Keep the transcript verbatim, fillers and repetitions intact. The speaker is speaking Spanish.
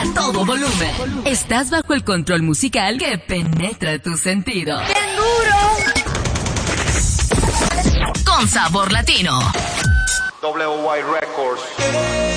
a todo volumen. Estás bajo el control musical que penetra tus sentidos. ¡Bien duro! Con sabor latino. W Y Records.